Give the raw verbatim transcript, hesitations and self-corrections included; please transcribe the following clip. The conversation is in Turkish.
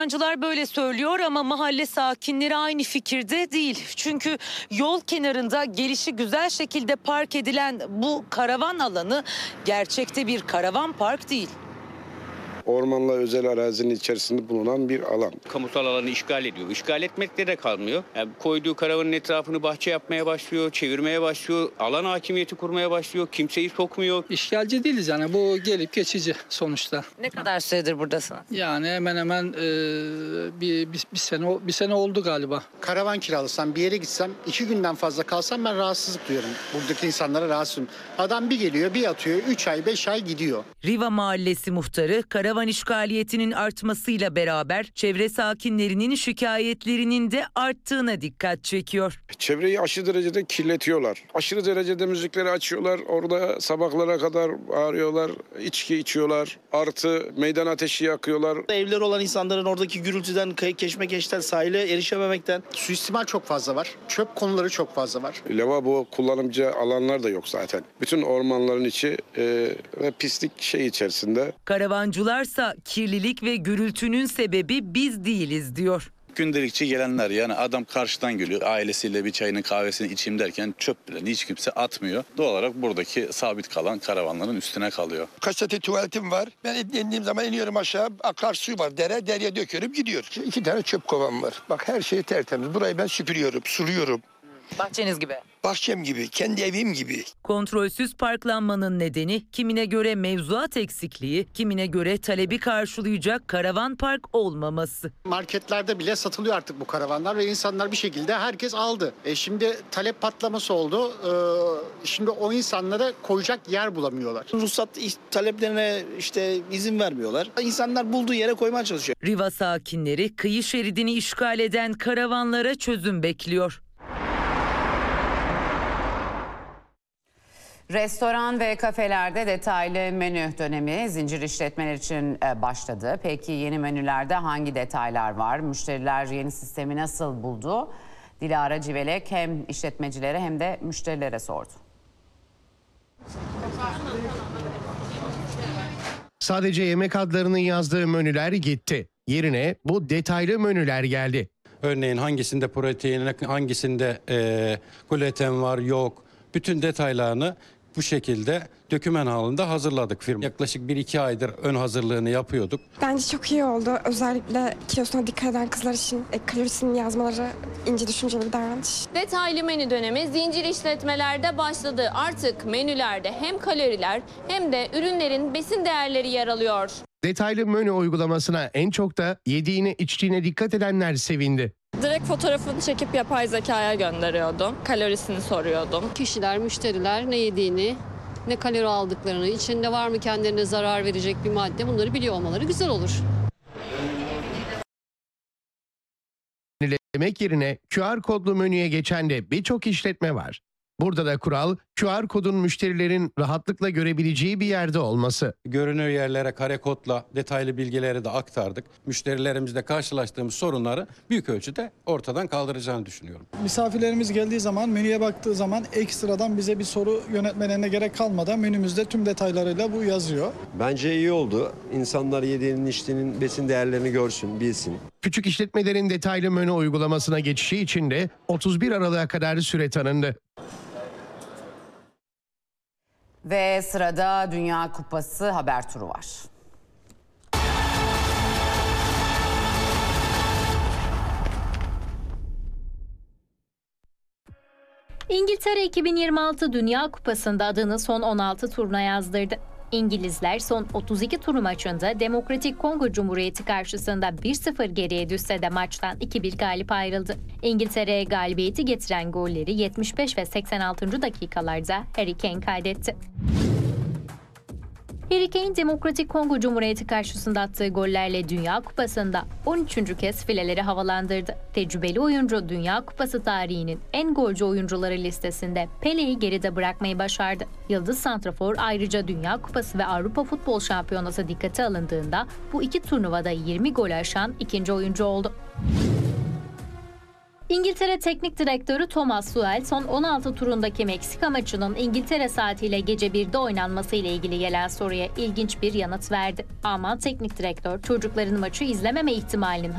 Karavancılar böyle söylüyor ama mahalle sakinleri aynı fikirde değil. Çünkü yol kenarında gelişi güzel şekilde park edilen bu karavan alanı gerçekte bir karavan park değil. Ormanla özel arazinin içerisinde bulunan bir alan. Kamusal alanı işgal ediyor. İşgal etmekle de kalmıyor. Yani koyduğu karavanın etrafını bahçe yapmaya başlıyor, çevirmeye başlıyor, alan hakimiyeti kurmaya başlıyor, kimseyi sokmuyor. İşgalci değiliz yani, bu gelip geçici sonuçta. Ne kadar süredir buradasın? Yani hemen hemen e, bir, bir, bir sene bir sene oldu galiba. Karavan kiralasam, bir yere gitsem, iki günden fazla kalsam ben rahatsızlık duyuyorum. Buradaki insanlara rahatsızım. Adam bir geliyor, bir atıyor, üç ay, beş ay gidiyor. Riva Mahallesi muhtarı karavan işgaliyetinin artmasıyla beraber çevre sakinlerinin şikayetlerinin de arttığına dikkat çekiyor. Çevreyi aşırı derecede kirletiyorlar. Aşırı derecede müzikleri açıyorlar. Orada sabahlara kadar bağırıyorlar, içki içiyorlar. Artı meydan ateşi yakıyorlar. Evleri olan insanların oradaki gürültüden, keşmekeşten, sahile erişememekten. Suistimal çok fazla var. Çöp konuları çok fazla var. Lavabo kullanımcı alanlar da yok zaten. Bütün ormanların içi e, ve pislik şey içerisinde. Karavancılarsa kirlilik ve gürültünün sebebi biz değiliz diyor. Gündelikçi gelenler, yani adam karşıdan geliyor, ailesiyle bir çayını kahvesini içeyim derken çöp bile hiç kimse atmıyor. Doğal olarak buradaki sabit kalan karavanların üstüne kalıyor. Kaç adet tuvaletim var. Ben indiğim zaman iniyorum aşağı, akarsu var, dere, dereye döküyorum gidiyor. İki tane çöp kovam var. Bak her şey tertemiz. Burayı ben süpürüyorum, suluyorum. Bahçeniz gibi. Bahçem gibi, kendi evim gibi. Kontrolsüz parklanmanın nedeni kimine göre mevzuat eksikliği, kimine göre talebi karşılayacak karavan park olmaması. Marketlerde bile satılıyor artık bu karavanlar ve insanlar bir şekilde herkes aldı. E şimdi talep patlaması oldu. Ee, şimdi o insanlara koyacak yer bulamıyorlar. Ruhsat taleplerine işte izin vermiyorlar. İnsanlar bulduğu yere koymaya çalışıyor. Riva sakinleri kıyı şeridini işgal eden karavanlara çözüm bekliyor. Restoran ve kafelerde detaylı menü dönemi zincir işletmeler için başladı. Peki yeni menülerde hangi detaylar var? Müşteriler yeni sistemi nasıl buldu? Dilara Civelek hem işletmecilere hem de müşterilere sordu. Sadece yemek adlarının yazdığı menüler gitti. Yerine bu detaylı menüler geldi. Örneğin hangisinde protein, hangisinde e, gluten var, yok. Bütün detaylarını bu şekilde doküman halinde hazırladık firma. Yaklaşık bir iki aydır ön hazırlığını yapıyorduk. Bence çok iyi oldu. Özellikle kilosuna dikkat eden kızlar için e, kalorisini yazmaları ince düşünceli bir davranış. Detaylı menü dönemi zincir işletmelerde başladı. Artık menülerde hem kaloriler hem de ürünlerin besin değerleri yer alıyor. Detaylı menü uygulamasına en çok da yediğine içtiğine dikkat edenler sevindi. Direkt fotoğrafını çekip yapay zekaya gönderiyordum. Kalorisini soruyordum. Kişiler, müşteriler ne yediğini, ne kalori aldıklarını, içinde var mı kendilerine zarar verecek bir madde, bunları biliyor olmaları güzel olur. Yemek yerine Q R kodlu menüye geçen de birçok işletme var. Burada da kural Q R kodun müşterilerin rahatlıkla görebileceği bir yerde olması. Görünür yerlere kare kodla detaylı bilgileri de aktardık. Müşterilerimizle karşılaştığımız sorunları büyük ölçüde ortadan kaldıracağını düşünüyorum. Misafirlerimiz geldiği zaman, menüye baktığı zaman ekstradan bize bir soru yönetmelerine gerek kalmadan menümüzde tüm detaylarıyla bu yazıyor. Bence iyi oldu. İnsanlar yediğinin içtiğinin besin değerlerini görsün, bilsin. Küçük işletmelerin detaylı menü uygulamasına geçişi için de otuz bir Aralık'a kadar süre tanındı. Ve sırada Dünya Kupası haber turu var. İngiltere iki bin yirmi altı Dünya Kupası'nda adını son on altı turuna yazdırdı. İngilizler son otuz iki tur maçında Demokratik Kongo Cumhuriyeti karşısında bir sıfır geriye düşse de maçtan iki bir galip ayrıldı. İngiltere'ye galibiyeti getiren golleri yetmiş beş ve seksen altıncı dakikalarda Harry Kane kaydetti. Harry Kane, Demokratik Kongo Cumhuriyeti karşısında attığı gollerle Dünya Kupası'nda on üçüncü kez fileleri havalandırdı. Tecrübeli oyuncu Dünya Kupası tarihinin en golcü oyuncuları listesinde Pele'yi geride bırakmayı başardı. Yıldız santrafor ayrıca Dünya Kupası ve Avrupa Futbol Şampiyonası dikkate alındığında bu iki turnuvada yirmi gol aşan ikinci oyuncu oldu. İngiltere Teknik Direktörü Thomas Tuchel son on altı turundaki Meksika maçının İngiltere saatiyle gece birde oynanması ile ilgili gelen soruya ilginç bir yanıt verdi. Alman Teknik Direktör çocukların maçı izlememe ihtimalinin